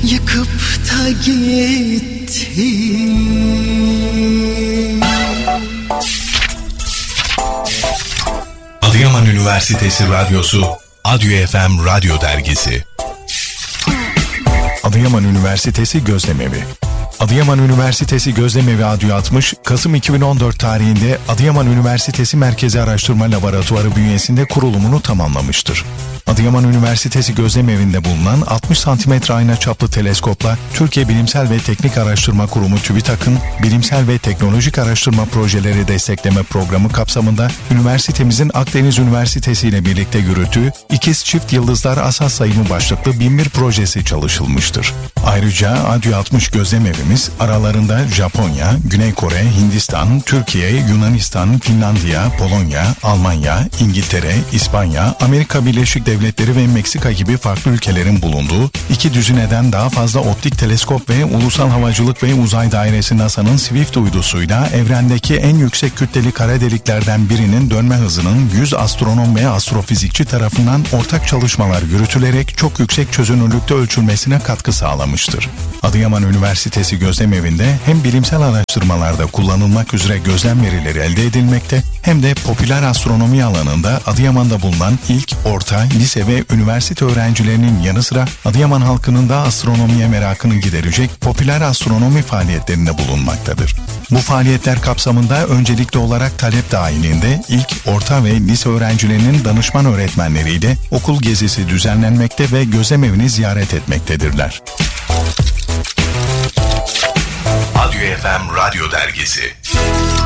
yıkıp da gitti. Adıyaman Üniversitesi Radyosu Adyo FM Radyo Dergisi. Adıyaman Üniversitesi Gözlemevi. Adıyaman Üniversitesi Gözlemevi Adyo 60, Kasım 2014 tarihinde Adıyaman Üniversitesi Merkezi Araştırma Laboratuvarı bünyesinde kurulumunu tamamlamıştır. Adıyaman Üniversitesi Gözlemevi'nde bulunan 60 cm ayna çaplı teleskopla Türkiye Bilimsel ve Teknik Araştırma Kurumu TÜBİTAK'ın bilimsel ve teknolojik araştırma projeleri destekleme programı kapsamında üniversitemizin Akdeniz Üniversitesi ile birlikte yürüttüğü İkiz Çift Yıldızlar Asas Sayımı başlıklı 1001 projesi çalışılmıştır. Ayrıca Adyo 60 gözlemevimiz aralarında Japonya, Güney Kore, Hindistan, Türkiye, Yunanistan, Finlandiya, Polonya, Almanya, İngiltere, İspanya, Amerika Birleşik Devletleri ve Meksika gibi farklı ülkelerin bulunduğu 2 düzineden daha fazla optik teleskop ve Ulusal Havacılık ve Uzay Dairesi NASA'nın Swift uydusuyla evrendeki en yüksek kütleli kara deliklerden birinin dönme hızının 100 astronom ve astrofizikçi tarafından ortak çalışmalar yürütülerek çok yüksek çözünürlükte ölçülmesine katkı sağlamıştır. Adıyaman Üniversitesi Gözlemevinde hem bilimsel araştırmalarda kullanılmak üzere gözlem verileri elde edilmekte hem de popüler astronomi alanında Adıyaman'da bulunan ilk, orta, lise ve üniversite öğrencilerinin yanı sıra Adıyaman halkının da astronomiye merakını giderecek popüler astronomi faaliyetlerinde bulunmaktadır. Bu faaliyetler kapsamında öncelikli olarak talep dahilinde ilk, orta ve lise öğrencilerinin danışman öğretmenleriyle okul gezisi düzenlenmekte ve gözlemevini ziyaret etmektedirler. Adyo FM Radyo Dergisi.